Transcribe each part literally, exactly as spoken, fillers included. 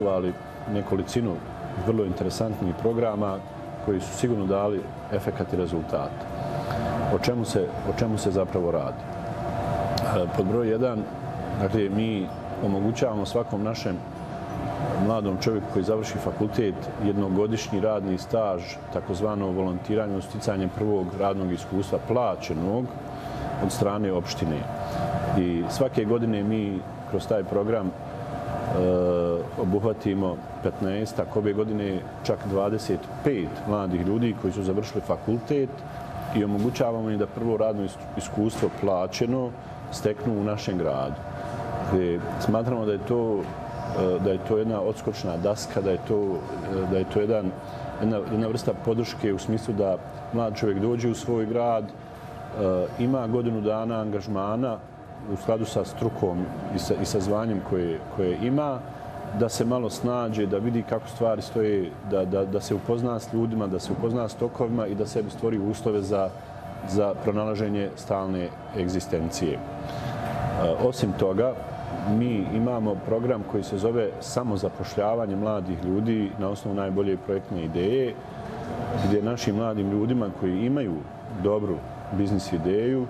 ali nekolicinu vrlo interesantnih programa koji su sigurno dali efekat i rezultat. O čemu se, o čemu se zapravo radi? Pod broj jedan, dakle, mi omogućavamo svakom našem mladom čovjeku koji završi fakultet jednogodišnji radni staž, takozvano volontiranje, sticanje prvog radnog iskustva plaćenog od strane opštine. I svake godine mi kroz taj program e, obuhvatimo petnaest, tako ove godine čak dvadeset pet mladih ljudi koji su završili fakultet i omogućavamo im da prvo radno iskustvo plaćeno steknu u našem gradu. Dakle, smatramo da je to da je to jedna odskočna daska, da je to, da je to jedan, jedna, jedna vrsta podrške u smislu da mlad čovjek dođe u svoj grad, ima godinu dana angažmana u skladu sa strukom i sa, i sa zvanjem koje, koje ima, da se malo snađe, da vidi kako stvari stoje, da, da, da se upozna s ljudima, da se upozna s tokovima i da sebi stvori uslove za, za pronalaženje stalne egzistencije. Osim toga, mi imamo program koji se zove samozapošljavanje mladih ljudi na osnovu najbolje projektne ideje, gdje našim mladim ljudima koji imaju dobru biznis ideju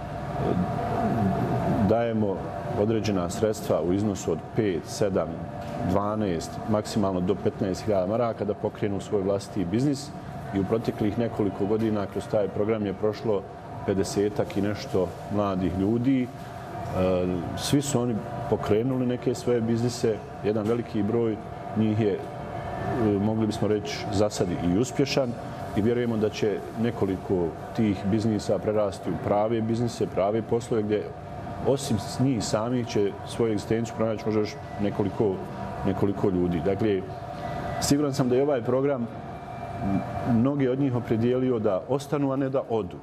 dajemo određena sredstva u iznosu od pet, sedam, dvanaest, maksimalno do petnaest hiljada maraka da pokrenu svoj vlastiti biznis i u proteklih nekoliko godina kroz taj program je prošlo pedesetak i nešto mladih ljudi. Svi su oni pokrenuli neke svoje biznise, jedan veliki broj njih je, mogli bismo reći, za sad i uspješan i vjerujemo da će nekoliko tih biznisa prerasti u prave biznise, prave poslove gdje osim njih samih će svoju egzistenciju pronaći možda još nekoliko, nekoliko ljudi. Dakle, siguran sam da je ovaj program mnogi od njih opredijelio da ostanu, a ne da odu.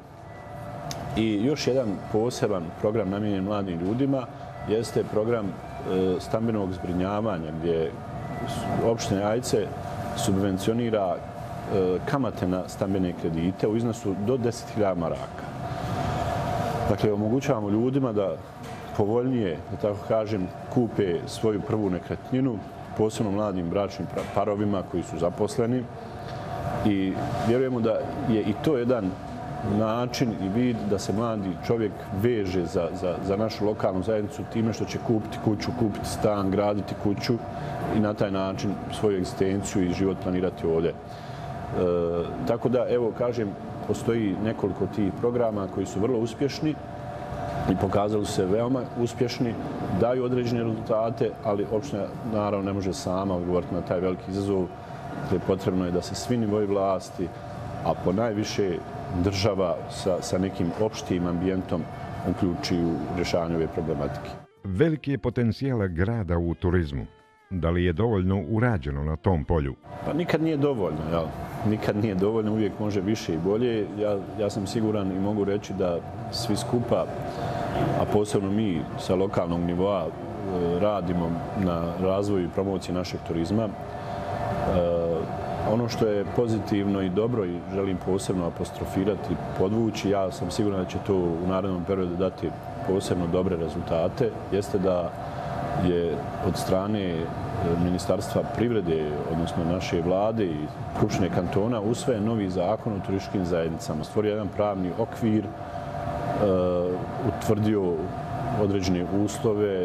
I još jedan poseban program namijenjen mladim ljudima jeste program stambenog zbrinjavanja gdje opština Ajce subvencionira kamate na stambene kredite u iznosu do deset hiljada maraka. Dakle, omogućavamo ljudima da povoljnije, da tako kažem, kupe svoju prvu nekretninu, posebno mladim bračnim parovima koji su zaposleni. I vjerujemo da je i to jedan način i vid da se mladi čovjek veže za, za, za našu lokalnu zajednicu time što će kupiti kuću, kupiti stan, graditi kuću i na taj način svoju egzistenciju i život planirati ovdje. E, tako da, evo, kažem, postoji nekoliko tih programa koji su vrlo uspješni i pokazali se veoma uspješni, daju određene rezultate, ali opština naravno ne može sama odgovoriti na taj veliki izazov. Dakle, potrebno je da se svi nivoji vlasti, a po najviše država sa, sa nekim opštim ambijentom uključi u rješavanju ove problematike. Veliki je potencijal grada u turizmu. Da li je dovoljno urađeno na tom polju? Pa nikad nije dovoljno, jel? Nikad nije dovoljno, uvijek može više i bolje. Ja, ja sam siguran i mogu reći da svi skupa, a posebno mi sa lokalnog nivoa, radimo na razvoju i promociji našeg turizma. Ono što je pozitivno i dobro i želim posebno apostrofirati, podvući, ja sam siguran da će to u narednom periodu dati posebno dobre rezultate, jeste da je od strane Ministarstva privrede, odnosno naše vlade i Skupštine kantona, usvojen novi zakon o turističkim zajednicama. Stvorio jedan pravni okvir, utvrdio određene uslove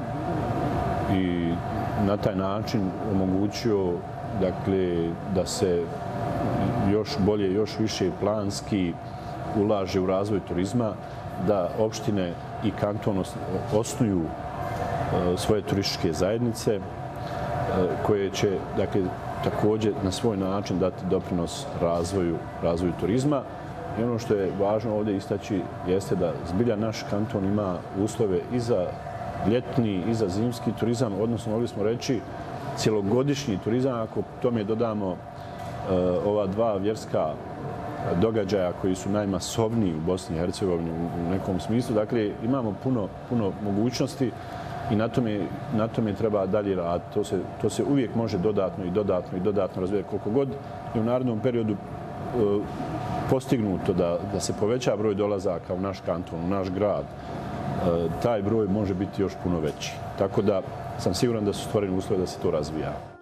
i na taj način omogućio dakle, da se još bolje, još više planski ulaže u razvoj turizma, da opštine i kanton osnuju svoje turističke zajednice koje će, dakle, također na svoj način dati doprinos razvoju, razvoju turizma. I ono što je važno ovdje istaći jeste da zbilja naš kanton ima uslove i za ljetni i za zimski turizam, odnosno mogli smo reći cjelogodišnji turizam, ako tome dodamo uh, ova dva vjerska događaja koji su najmasovniji u Bosni i Hercegovini u nekom smislu. Dakle, imamo puno, puno mogućnosti i na tome, na tome treba dalje raditi. To se, to se uvijek može dodatno i dodatno i dodatno razvijati koliko god i u narednom periodu uh, postignuto da, da se poveća broj dolazaka u naš kanton, u naš grad. Uh, taj broj može biti još puno veći. Tako da sam siguran da su stvoreni uslovi da se to razvija.